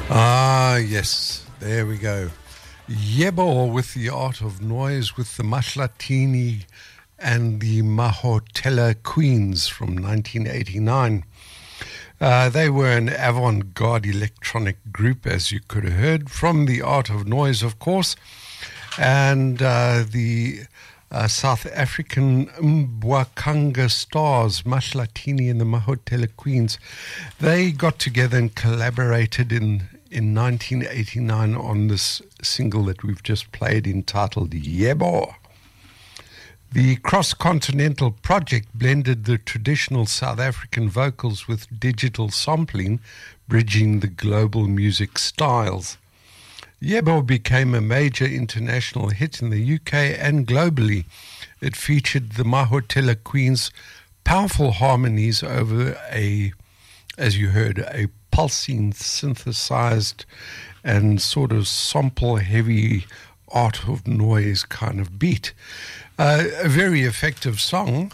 Ah, yes, there we go. Yebo with the Art of Noise with the Mahlatini and the Mahotella Queens from 1989. They were an avant-garde electronic group, as you could have heard, from the Art of Noise, of course, and the South African Mbwakanga Stars, Mahlatini and the Mahotella Queens. They got together and collaborated in 1989 on this single that we've just played entitled Yebo. The cross-continental project blended the traditional South African vocals with digital sampling, bridging the global music styles. Yebo became a major international hit in the UK and globally. It featured the Mahotella Queens' powerful harmonies over as you heard, a pulsing, synthesized and sort of sample-heavy Art of Noise kind of beat. A very effective song.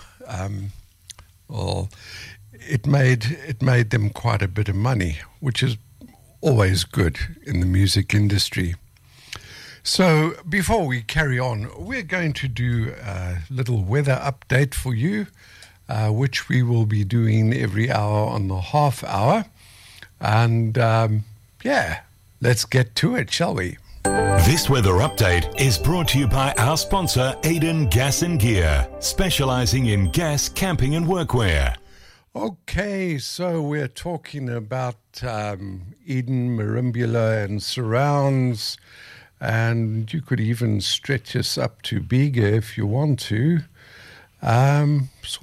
It made them quite a bit of money, which is always good in the music industry. So before we carry on, we're going to do a little weather update for you, which we will be doing every hour on the half hour. And let's get to it, shall we? This weather update is brought to you by our sponsor, Aiden Gas and Gear, specializing in gas, camping and workwear. Okay, so we're talking about Eden, Merimbula and surrounds, and you could even stretch us up to Bega if you want to.